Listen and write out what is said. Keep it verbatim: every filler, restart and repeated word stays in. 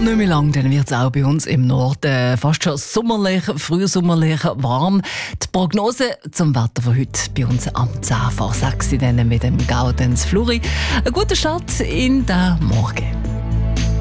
nicht mehr lang, dann wird es auch bei uns im Norden fast schon sommerlich, frühsommerlich warm. Die Prognose zum Wetter von heute bei uns am zehn vor sechs dann mit dem Gaudenz Fluri. Ein guter Start in den Morgen.